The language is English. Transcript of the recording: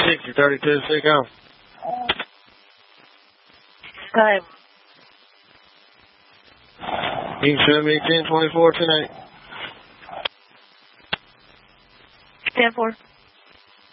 60, 32, stick on. Go ahead. You can send me 1024 tonight. 10-4.